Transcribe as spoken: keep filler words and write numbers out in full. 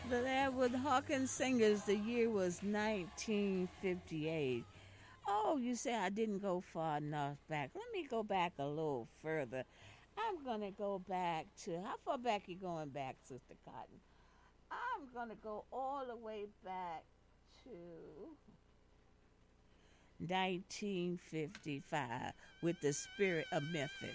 The Edward Hawkins Singers, the year was nineteen fifty-eight. Oh, you say I didn't go far enough back. Let me go back a little further. I'm going to go back to, how far back you going back, Sister Cotton? I'm going to go all the way back to nineteen fifty-five with the Spirit of Memphis.